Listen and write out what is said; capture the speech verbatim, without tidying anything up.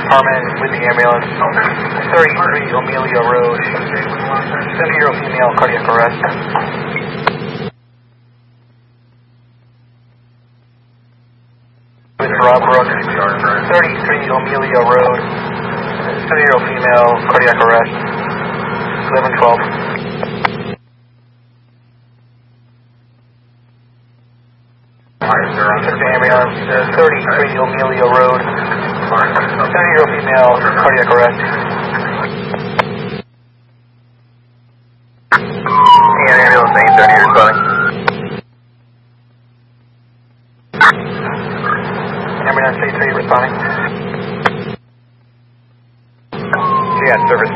department with the ambulance. thirty-three Amelia Road. seventy-year-old female, cardiac arrest. With Rob Brooks. thirty-three Amelia Road. seventy-year-old female, cardiac arrest. eleven twelve. Ambulance, uh, thirty-three Amelia Road. seventy-year-old female, cardiac arrest.